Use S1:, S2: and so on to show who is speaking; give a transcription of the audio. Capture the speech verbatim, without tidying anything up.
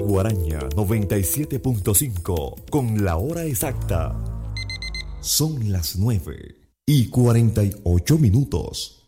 S1: Guaraña noventa y siete punto cinco con la hora exacta. Son las nueve y cuarenta y ocho minutos.